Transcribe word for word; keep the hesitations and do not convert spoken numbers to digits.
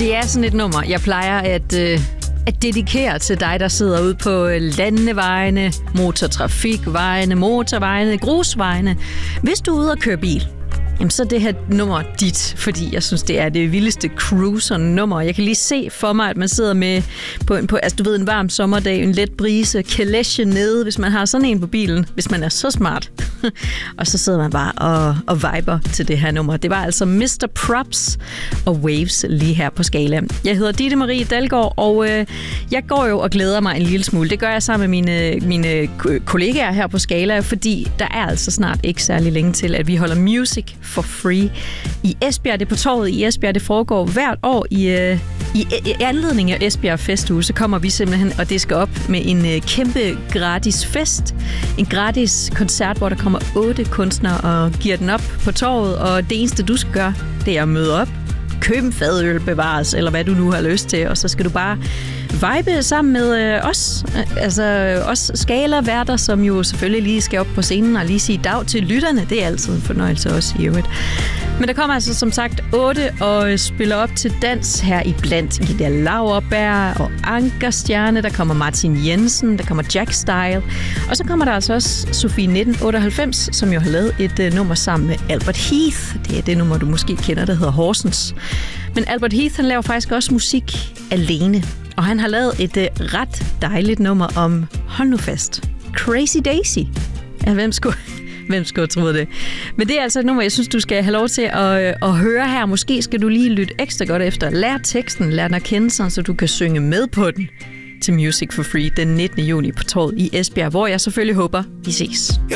Det er sådan et nummer, jeg plejer at, øh, at dedikere til dig, der sidder ude på landevejene, motortrafikvejene, motorvejene, grusvejene. Hvis du er ude og køre bil, jamen så er det her nummer dit, fordi jeg synes, det er det vildeste cruiser-nummer. Jeg kan lige se for mig, at man sidder med på, på altså du ved, en varm sommerdag, en let brise, kalesje nede, hvis man har sådan en på bilen, hvis man er så smart. Og så sidder man bare og, og viber til det her nummer. Det var altså mister Props og Waves lige her på Skala. Jeg hedder Ditte Marie Dalgaard, og øh, jeg går jo og glæder mig en lille smule. Det gør jeg sammen med mine, mine kollegaer her på Skala, fordi der er altså snart ikke særlig længe til, at vi holder Music for Free i Esbjerg. Det er på torvet i Esbjerg. Det foregår hvert år i, øh, i, i anledning af Esbjerg Festhus. Så kommer vi simpelthen, og det skal op med en øh, kæmpe gratis fest. En gratis koncert, hvor der kommer otte kunstnere og giver den op på torvet. Og det eneste, du skal gøre, det er at møde op, købe en fadøl, bevares, eller hvad du nu har lyst til, og så skal du bare vibe sammen med øh, os, altså os Skala-værter, som jo selvfølgelig lige skal op på scenen og lige sige dag til lytterne. Det er altid en fornøjelse også i øvrigt. Men der kommer altså som sagt otte og spiller op til dans her i blandt Ida Lauerberg og Ankerstjerne. Der kommer Martin Jensen, der kommer Jack Style, og så kommer der altså også Sofie nitten otteoghalvfems, som jo har lavet et uh, nummer sammen med Albert Heath. Det er det nummer, du måske kender, der hedder Horsens. Men Albert Heath, han laver faktisk også musik alene. Og han har lavet et uh, ret dejligt nummer om, hold nu fast, Crazy Daisy. Ja, hvem skulle, hvem skulle have troet det? Men det er altså et nummer, jeg synes, du skal have lov til at, at høre her. Måske skal du lige lytte ekstra godt efter. Lær teksten, lær den at kende sig, så du kan synge med på den til Music for Free den nittende juni på torvet i Esbjerg, hvor jeg selvfølgelig håber, vi ses.